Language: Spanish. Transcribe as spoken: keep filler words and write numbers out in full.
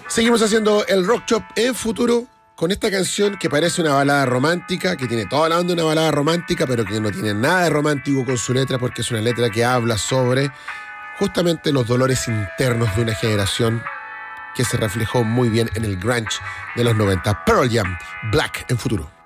Seguimos haciendo el Rock Shop en Futuro con esta canción que parece una balada romántica, que tiene toda la onda de una balada romántica, pero que no tiene nada de romántico con su letra, porque es una letra que habla sobre justamente los dolores internos de una generación que se reflejó muy bien en el grunge de los noventa. Pearl Jam, Black en Futuro.